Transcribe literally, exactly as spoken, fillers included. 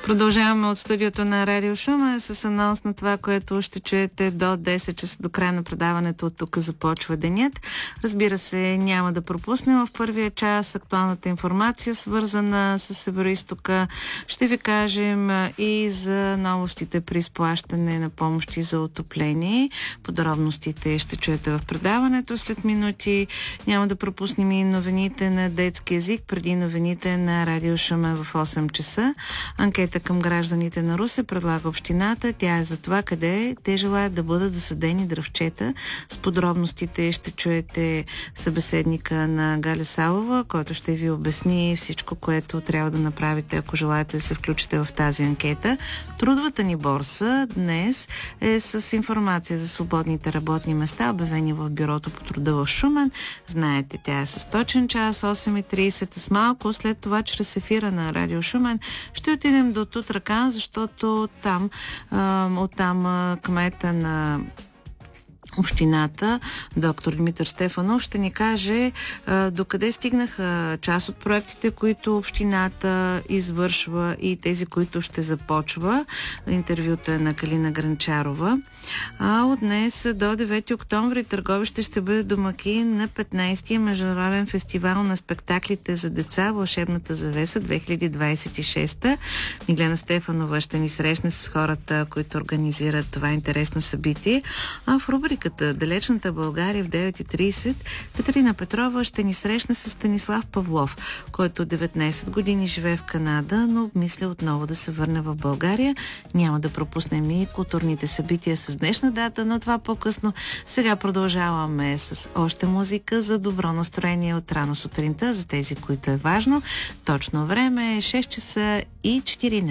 Продължаваме от студиото на Радио Шумен с анонс на това, което ще чуете до десет часа до края на предаването. От тук започва денят. Разбира се, няма да пропуснем в първия час актуалната информация, свързана с Североизтока. Ще ви кажем и за новостите при изплащане на помощи за отопление. Подробностите ще чуете в предаването след минути. Няма да пропуснем и новините на детски език преди новините на Радио Шумен в осем часа. Анкета към гражданите на Русе предлага общината. Тя е за това къде те желаят да бъдат засадени дръвчета. С подробностите ще чуете събеседника на Галя Савова, който ще ви обясни всичко, което трябва да направите, ако желаете да се включите в тази анкета. Трудовата ни борса днес е с информация за свободните работни места, обявени в Бюрото по труда в Шумен. Знаете, тя е с точен час, осем и трийсет. С малко след това, чрез ефира на Радио Шумен, ще отидем до Тутракан, защото там, а, оттам а, кмета на общината, доктор Димитър Стефанов, ще ни каже а, докъде стигнаха част от проектите, които общината извършва и тези, които ще започва. Интервюта е на Калина Гранчарова. А от днес до девети октомври Търговище ще бъде домакин на петнайсетия международен фестивал на спектаклите за деца Вълшебната завеса две хиляди двайсет и шеста. Миглена Стефанова ще ни срещне с хората, които организират това интересно събитие. А в рубриката Далечната България в девет и трийсет Катерина Петрова ще ни срещне с Станислав Павлов, който деветнайсет години живее в Канада, но обмисля отново да се върне в България. Няма да пропуснем и културните събития с днешна дата, но това по-късно. Сега продължаваме с още музика за добро настроение от рано сутринта, за тези, които е важно. Точно време е шест часа и четиринайсет.